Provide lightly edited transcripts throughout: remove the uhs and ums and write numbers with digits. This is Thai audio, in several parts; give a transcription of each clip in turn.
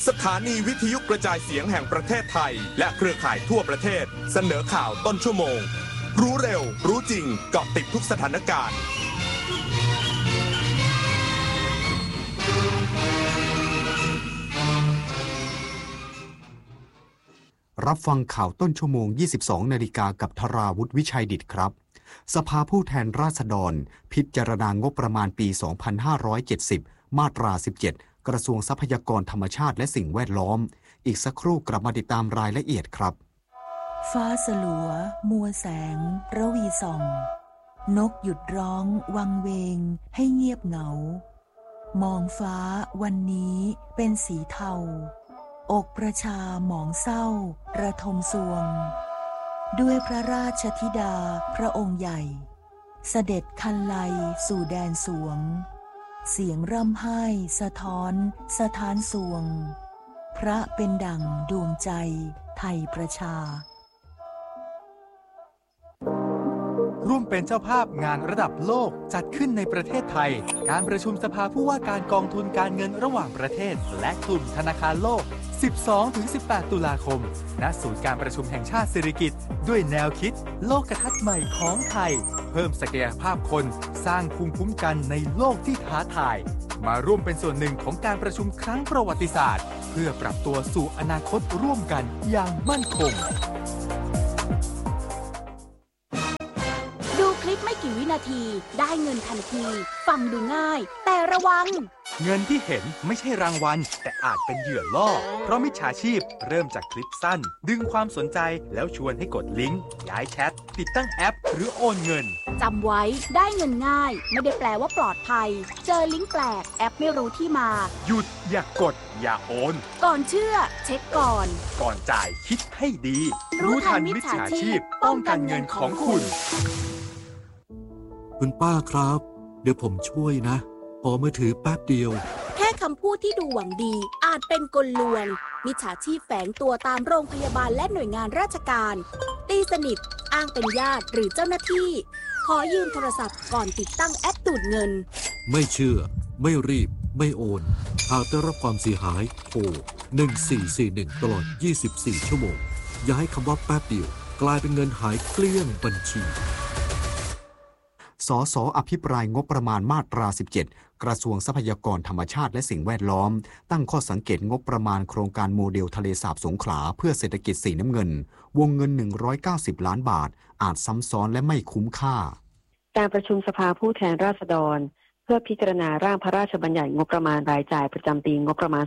สถานีวิทยุกระจายเสียงแห่งประเทศไทยและเครือข่ายทั่วประเทศเสนอข่าวต้นชั่วโมงรู้เร็วรู้จริงเกาะติดทุกสถานการณ์รับฟังข่าวต้นชั่วโมง 22 นาฬิกากับธราวุฒิวิชัยดิษฐ์ครับสภาผู้แทนราษฎรพิจารณางบประมาณปี 2570 มาตรา 17 กระทรวงทรัพยากรธรรมชาติและสิ่งแวดล้อมอีกสักครู่กลับมาติดตามรายละเอียดครับฟ้าสลัวมัวแสงระวีส่องนกหยุดร้องวังเวงให้เงียบเหงามองฟ้าวันนี้เป็นสีเทาอกประชาหมองเศร้าระทมสวงด้วยพระราชธิดาพระองค์ใหญ่เสด็จคันไลสู่แดนสวงเสียงร่ำไห้สะท้อนสถานสวงพระเป็นดั่งดวงใจไทยประชาร่วมเป็นเจ้าภาพงานระดับโลกจัดขึ้นในประเทศไทยการประชุมสภาผู้ว่าการกองทุนการเงินระหว่างประเทศและกลุ่มธนาคารโลก 12-18 ตุลาคมณศูนย์การประชุมแห่งชาติสิริกิติ์ด้วยแนวคิดโลกทัศน์ใหม่ของไทยเพิ่มศักยภาพคนสร้างภูมิคุ้มกันในโลกที่ท้าทายมาร่วมเป็นส่วนหนึ่งของการประชุมครั้งประวัติศาสตร์เพื่อปรับตัวสู่อนาคตร่วมกันอย่างมั่นคงดูคลิปไม่กี่วินาทีได้เงินทันทีฟังดูง่ายแต่ระวังเงินที่เห็นไม่ใช่รางวัลแต่อาจเป็นเหยื่อล่อเพราะมิจฉาชีพเริ่มจากคลิปสั้นดึงความสนใจแล้วชวนให้กดลิงก์ย้ายแชทติดตั้งแอปหรือโอนเงินจำไว้ได้เงินง่ายไม่ได้แปลว่าปลอดภัยเจอลิงก์แปลกแอปไม่รู้ที่มาหยุดอย่ากดอย่าโอนก่อนเชื่อเช็คก่อนจ่ายคิดให้ดีรู้ทันมิจฉาชีพป้องกันเงินของคุณป้าครับเดี๋ยวผมช่วยนะขอมือถือแป๊บเดียวแค่คำพูดที่ดูหวังดีอาจเป็นกลลวงมิจฉาชีพแฝงตัวตามโรงพยาบาลและหน่วยงานราชการตีสนิทอ้างเป็นญาติหรือเจ้าหน้าที่ขอยืมโทรศัพท์ก่อนติดตั้งแอปดูดเงินไม่เชื่อไม่รีบไม่โอนหากได้รับความเสียหายโทร1441ตลอด24ชั่วโมงอย่าให้คำว่าแป๊บเดียวกลายเป็นเงินหายเกลี้ยงบัญชีสส.อภิปรายงบประมาณมาตรา 17 กระทรวงทรัพยากรธรรมชาติและสิ่งแวดล้อมตั้งข้อสังเกตงบประมาณโครงการโมเดลทะเลสาบสงขลาเพื่อเศรษฐกิจสีน้ำเงินวงเงิน190ล้านบาทอาจซ้ำซ้อนและไม่คุ้มค่าการประชุมสภาผู้แทนราษฎรเพื่อพิจารณาร่างพระราชบัญญัติงบประมาณรายจ่ายประจำปีงบประมาณ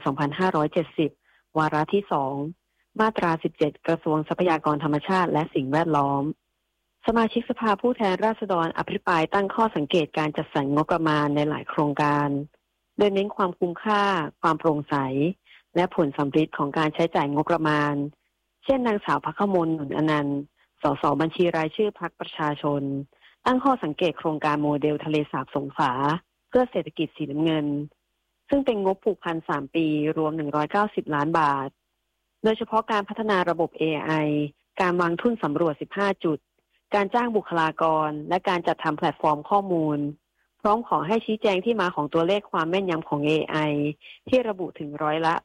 2570 วาระที่ 2 มาตรา 17 กระทรวงทรัพยากรธรรมชาติและสิ่งแวดล้อมสมาชิกสภาผู้แทนราษฎรอภิปรายตั้งข้อสังเกตการจัดสรรงบประมาณในหลายโครงการโดยเน้นความคุ้มค่าความโปร่งใสและผลสำฤทธิ์ของการใช้จ่ายงบประมาณเช่นนางสาวภัคมล หนุนอนันต์ สสบัญชีรายชื่อพรรคประชาชนตั้งข้อสังเกตโครงการโมเดลทะเลสาบสงขลาเพื่อเศรษฐกิจสีน้ำเงินซึ่งเป็นงบผูกพัน3ปีรวม190ล้านบาทโดยเฉพาะการพัฒนาระบบ AI การวางทุนสำรวจ15จุดการจ้างบุคลากรและการจัดทำแพลตฟอร์มข้อมูลพร้อมขอให้ชี้แจงที่มาของตัวเลขความแม่นยำของ AI ที่ระบุถึง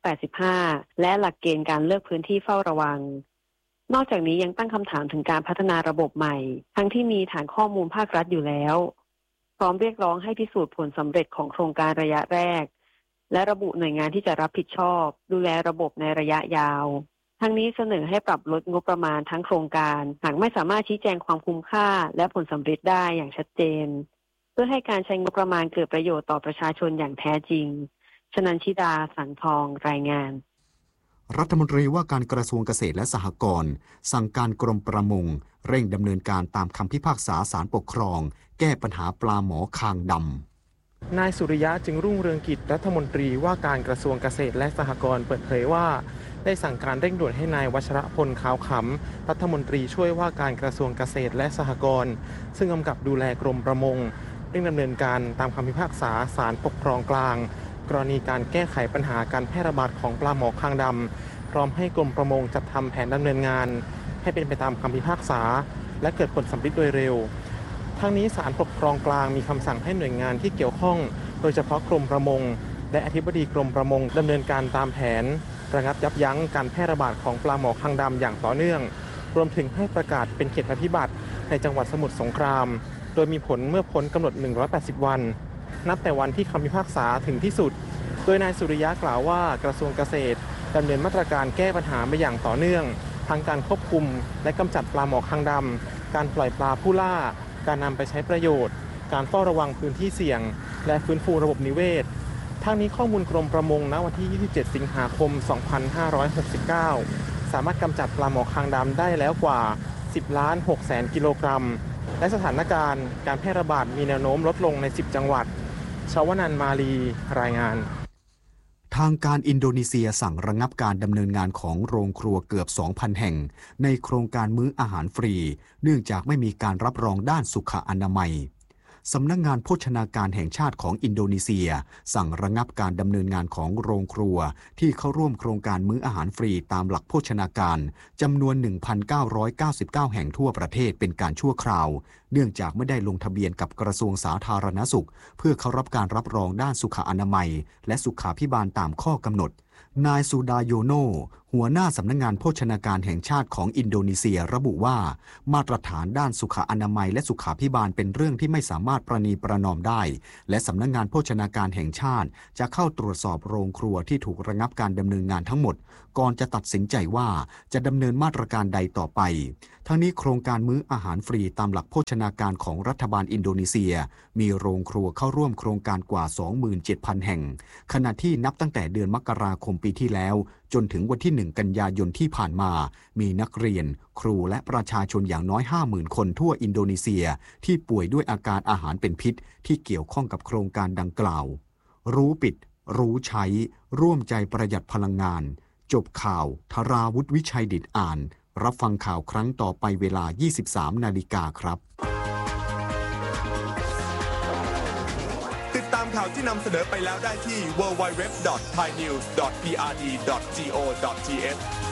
85%และหลักเกณฑ์การเลือกพื้นที่เฝ้าระวังนอกจากนี้ยังตั้งคำถามถึงการพัฒนาระบบใหม่ทั้งที่มีฐานข้อมูลภาครัฐอยู่แล้วพร้อมเรียกร้องให้พิสูจน์ผลสำเร็จของโครงการระยะแรกและระบุหน่วยงานที่จะรับผิดชอบดูแลระบบในระยะยาวทั้งนี้เสนอให้ปรับลดงบประมาณทั้งโครงการหากไม่สามารถชี้แจงความคุ้มค่าและผลสำเร็จได้อย่างชัดเจนเพื่อให้การใช้งบประมาณเกิดประโยชน์ต่อประชาชนอย่างแท้จริงชนันชิดาสังทองรายงานรัฐมนตรีว่าการกระทรวงเกษตรและสหกรณ์สั่งการกรมประมงเร่งดำเนินการตามคำพิพากษาศาลปกครองแก้ปัญหาปลาหมอคางดำนายสุริยะจึงรุ่งเรืองกิจรัฐมนตรีว่าการกระทรวงเกษตรและสหกรณ์เปิดเผยว่าได้สั่งการเร่งด่วนให้นายวชรพลขาวขำรัฐมนตรีช่วยว่าการกระทรวงเกษตรและสหกรณ์ซึ่งกำกับดูแลกรมประมงเร่งดำเนินการตามคำพิพากษาศาลปกครองกลางกรณีการแก้ไขปัญหาการแพร่ระบาดของปลาหมอคางดำพร้อมให้กรมประมงจัดทำแผนดำเนินงานให้เป็นไปตามคำพิพากษาและเกิดผลสำเร็จโดยเร็วทั้งนี้ศาลปกครองกลางมีคำสั่งให้หน่วยงานที่เกี่ยวข้องโดยเฉพาะกรมประมงและอธิบดีกรมประมงดำเนินการตามแผนระงับยับยั้งการแพร่ระบาดของปลาหมอคางดำอย่างต่อเนื่องรวมถึงให้ประกาศเป็นเขตภัยพิบัติในจังหวัดสมุทรสงครามโดยมีผลเมื่อพ้นกำหนด180วันนับแต่วันที่คำพิพากษาถึงที่สุดโดยนายสุริยะกล่าวว่ากระทรวงเกษตรดำเนินมาตรการแก้ปัญหามาอย่างต่อเนื่องทั้งการควบคุมและกำจัดปลาหมอคางดำการปล่อยปลาผู้ล่าการนำไปใช้ประโยชน์การเฝ้าระวังพื้นที่เสี่ยงและฟื้นฟูระบบนิเวศทั้งนี้ข้อมูลกรมประมงณวันที่ 27 สิงหาคม 2569 สามารถกำจัดปลาหมอคางดำได้แล้วกว่า 10,600,000 กิโลกรัมและสถานการณ์การแพร่ระบาดมีแนวโน้มลดลงใน 10 จังหวัดชวนันท์ มาลีรายงานทางการอินโดนีเซียสั่งระงับการดำเนินงานของโรงครัวเกือบ 2,000 แห่งในโครงการมื้ออาหารฟรีเนื่องจากไม่มีการรับรองด้านสุขอนามัยสำนักงานโภชนาการแห่งชาติของอินโดนีเซียสั่งระงับการดำเนินงานของโรงครัวที่เข้าร่วมโครงการมื้ออาหารฟรีตามหลักโภชนาการจำนวน 1,999 แห่งทั่วประเทศเป็นการชั่วคราวเนื่องจากไม่ได้ลงทะเบียนกับกระทรวงสาธารณสุขเพื่อเข้ารับการรับรองด้านสุขอนามัยและสุขาภิบาลตามข้อกำหนดนายซูดาโยโนหัวหน้าสำนักงานโภชนาการแห่งชาติของอินโดนีเซียระบุว่ามาตรฐานด้านสุขอนามัยและสุขาภิบาลเป็นเรื่องที่ไม่สามารถประนีประนอมได้และสำนักงานโภชนาการแห่งชาติจะเข้าตรวจสอบโรงครัวที่ถูกระงับการดำเนินงานทั้งหมดก่อนจะตัดสินใจว่าจะดำเนินมาตรการใดต่อไปทั้งนี้โครงการมื้ออาหารฟรีตามหลักโภชนาการของรัฐบาลอินโดนีเซียมีโรงครัวเข้าร่วมโครงการกว่า 27,000 แห่งขณะที่นับตั้งแต่เดือนมกราคมปีที่แล้วจนถึงวันที่ 1 กันยายนที่ผ่านมามีนักเรียนครูและประชาชนอย่างน้อย 50,000 คนทั่วอินโดนีเซียที่ป่วยด้วยอาการอาหารเป็นพิษที่เกี่ยวข้องกับโครงการดังกล่าวรู้ปิดรู้ใช้ร่วมใจประหยัดพลังงานจบข่าวธราวุฒิวิชัยดิษฐ์อ่านรับฟังข่าวครั้งต่อไปเวลา 23 นาฬิกาครับติดตามข่าวที่นำเสนอไปแล้วได้ที่ www.thainews.prd.go.th